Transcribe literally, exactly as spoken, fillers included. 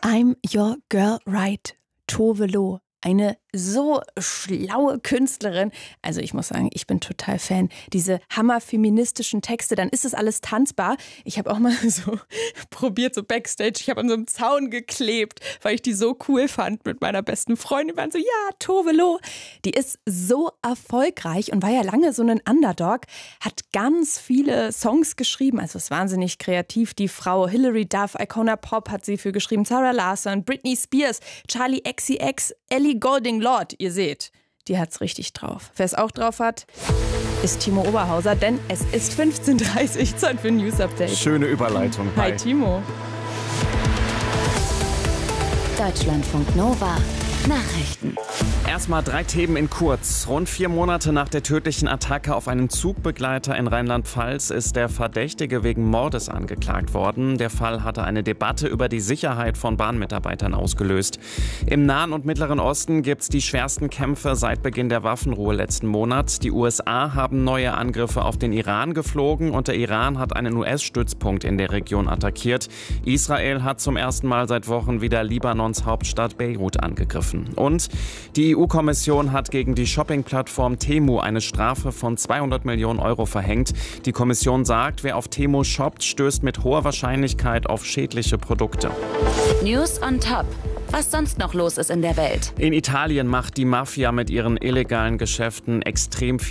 I'm your girl right, Tove Lo. Eine so schlaue Künstlerin. Also ich muss sagen, ich bin total Fan. Diese hammerfeministischen Texte, dann ist es alles tanzbar. Ich habe auch mal so probiert, so Backstage. Ich habe an so einem Zaun geklebt, weil ich die so cool fand mit meiner besten Freundin. Wir waren so, ja, Tove Lo. Die ist so erfolgreich und war ja lange so ein Underdog. Hat ganz viele Songs geschrieben. Also ist wahnsinnig kreativ. Die Frau Hilary Duff, Icona Pop hat sie für geschrieben. Sarah Larsson, Britney Spears, Charli X C X, Ellie Goulding Lord, ihr seht, die hat's richtig drauf. Wer es auch drauf hat, ist Timo Oberhauser, denn es ist fünfzehn Uhr dreißig, Zeit für ein News-Update. Schöne Überleitung. Hi, Hi Timo. Deutschlandfunk Nova Nachrichten. Erstmal drei Themen in kurz. Rund vier Monate nach der tödlichen Attacke auf einen Zugbegleiter in Rheinland-Pfalz ist der Verdächtige wegen Mordes angeklagt worden. Der Fall hatte eine Debatte über die Sicherheit von Bahnmitarbeitern ausgelöst. Im Nahen und Mittleren Osten gibt es die schwersten Kämpfe seit Beginn der Waffenruhe letzten Monat. Die U S A haben neue Angriffe auf den Iran geflogen und der Iran hat einen U S-Stützpunkt in der Region attackiert. Israel hat zum ersten Mal seit Wochen wieder Libanons Hauptstadt Beirut angegriffen. Und die E U-Kommission hat gegen die Shopping-Plattform Temu eine Strafe von zweihundert Millionen Euro verhängt. Die Kommission sagt, wer auf Temu shoppt, stößt mit hoher Wahrscheinlichkeit auf schädliche Produkte. News on Top. Was sonst noch los ist in der Welt. In Italien macht die Mafia mit ihren illegalen Geschäften extrem viel